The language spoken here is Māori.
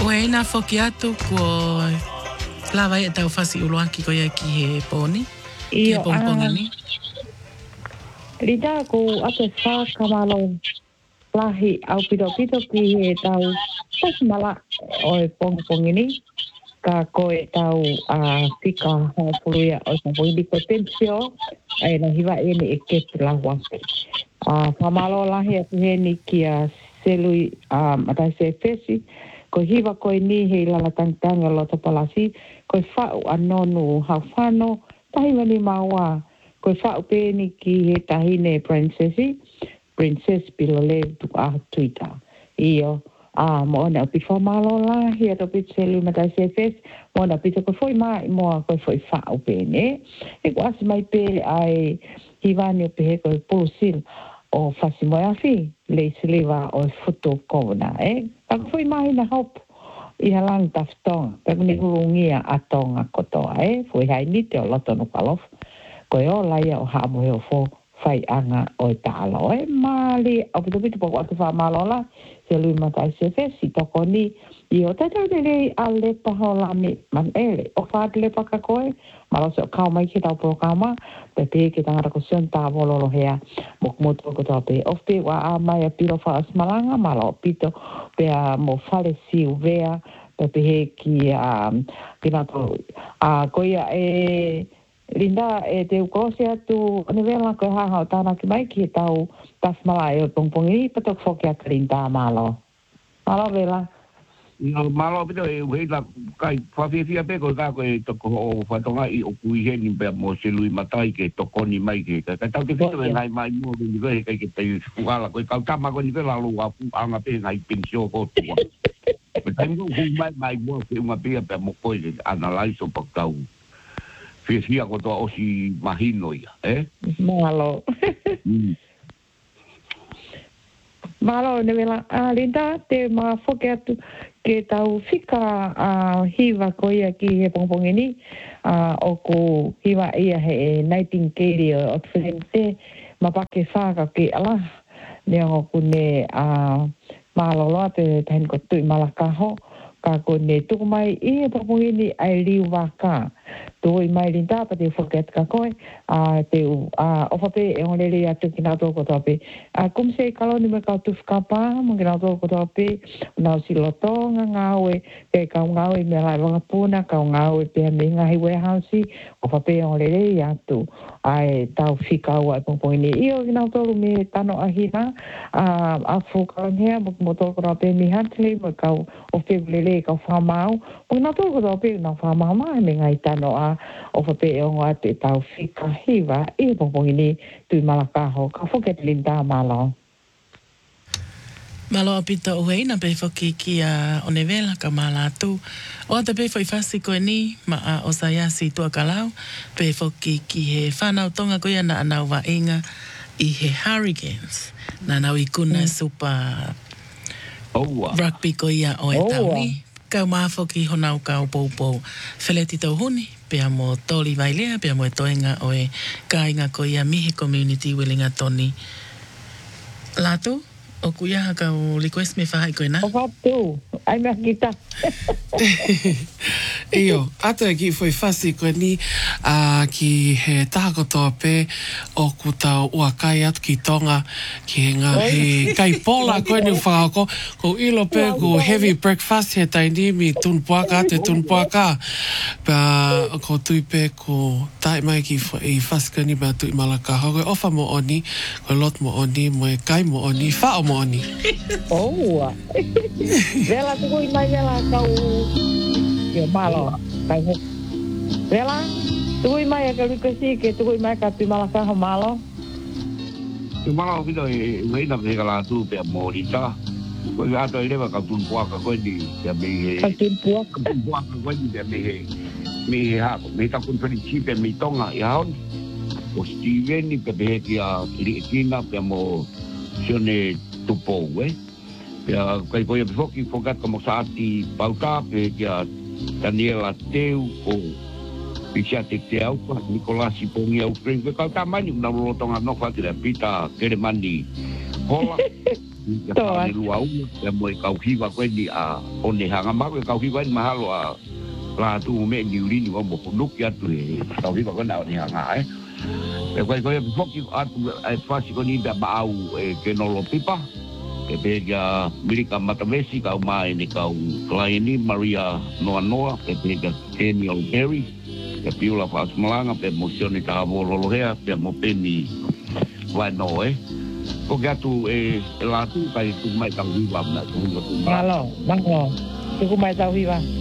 Ue na foki atu ko lava e tau fasi uluaki ko ia ki he poni. Ki he pongpongi ni. Rita ko ate wha kamalo lahi au pito ki he tau pas mala o e pongpongi ni. Ka koe tau whika hongpuruia o pongpongi ni ko tensio e na hiwa e ni e kete la waki. Kamalo lahi atu he ni ki a selui matai se fesi. Ko hiwa koe ni he lala tangtanga lo topalasi. Ko whau anonu hau whano. Tahi wani maua. Ko whau pēni ki he tahine princessi. Princess Pilole tu tuita. Iyo. Mo ona pi whamalo la. Hia to pit selu matai se fes. Mo ona pita ko foi mai moa ko foi whau pēni. E ko asi mai pē ai hiwani o pehe ko pulusil. O fasi moe afi, le siliva o futo kona, Ako foi mai na hop i halang taftonga, pero ni hurungia atonga kotoa, Foi hai ni te o loto no palof, ko o laia o hamo he o fo fai anga o talo, Mali, o pitu poko atu wha malola, se lui matai se fesi, toko ni, i o tatau de rei a lepa holami man ele, o whaat lepa ka koe, malo se o kao mai ki tau programa, pe pe ki tangara ko sion tā vololo hea, mokumoto ko tau pe, of pe wa a mai a piro wha asmalanga, malo pito pe a mo whare siu vea, pe pe he ki pinato, koia Linda te ukosi atu, ne vela koe haha o tāna ki mai ki tau tasmala e o pongpongi, patok foki atu Linda malo. Malo vela. No malo pito e uheila kai whawhiawhia pe koe kako e toko o whatonga i o kuiheni pia mo se lui matai ke tokoni mai ke kai tau te whito e ngai mai mo ni koe kai ke tei whukala koe kau tama koe ni koe lalu a anga pe ngai pinsio kotua. Pe tai mo hu mai mo ke unga pia mo koe ke analaiso pa kau. Whiawhia ko toa osi mahino ia, Malo. Malo ne vela Linda te ma foke atu ke tau whika hiwa ko ia ki he pongpongi ni o ko hiwa ia he Nightingale o Twente ma pake whaka ke ala ne o ko ne malo loa te tahin ko tui malakaho ka ko ne tuku mai i he pongpongi ni ai liu waka tui mai Linda pa te foke atu ka koe te ofape e onere atu ki nā tōko tōpe. Kum se kaloni me kau tufkapa, mo ki nā tōko tōpe, nā si lotonga ngāwe, pe kau ngāwe me lai wangapuna, kau ngāwe pe me ngahi warehouse, ofape e onere atu, ai tau whikau ai pongpongini. Io ki nā tōru me tano ahina, a fōkalonhea, mo tōko tōpe mi hantili, mo kau ofeulele kau whamau, mo ki nā tōko tōpe, nā whamau mai me ngai tano o whape e ongo ate tau whika hiwa i pongpongi ni tui malakaho. Ka whuket Linda malo. Malo apita uhe ina pe whoki ki a onevela ka malatu. O ata pe whai whasi koe ni ma a osayasi tua kalau pe whoki ki he whanau tonga koe ana anau wa inga i he Hurricanes. Na nau i kuna super rugby koe ia o e tau ni. Kau maafoki honau kau poupou. Wheleti tau huni, pia mo toli vailea, pia mo e toenga o e kāinga ko ia mihi community willinga toni. Lato, o kuiaha kau request me whahai koe na? O whatu, ai mea kita. Iyo, ato e ki foi whasi koe ni ki he tahakotoa pe o ku tau ua kai atu ki tonga ki he ngā he kai pola koe ni whakako ko ilo pe ku heavy breakfast he tai ni mi tunpuaka te tunpuaka pa ko tui pe ko tai mai ki i whasi koe ni pa tui malaka koe ofa mo oni koe lot mo oni mo e kai mo oni whao mo oni Vela tuku i mai vela kau Yo malo, kai ho. Vela, tuku i mai ka rikasi ke tuku i mai ka tui malakaho malo. Tui malo pito e uheina peka la tu pia morita. Koe ato i lewa ka tunpuaka koe ni pia me he. Ka tunpuaka? Tunpuaka koe ni pia me he. Me he hako. Me takun peri chi pia me tonga i haon. O Steven ni pia he ki a Liekina pia mo sione tupou, Pia kai koe pe foki fokat kamo saati pauta pe kia Daniela Teu o Pisia te auka Nikolasi pongi au kring pe kau tamani na rotonga no fa tira pita kere mani hola Toa. Luau, ya mo kau hiwa ko ni a one hanga ma ko kau hiwa ni mahalo a la tu me ni uri ni mo punuk ya tu kau hiwa ko na ni hanga e ko foki atu e fasi ko ni da bau e ke no lo pipa e be ga milika matavesi kau mai ni kau klieni Maria Noa e be ga Daniel Perry e piula fa malanga pe mosioni ta volo hea pe mo peni vai no ko gatu la tu kai tu mai tau viva na tu Malo, tu mai tau viva.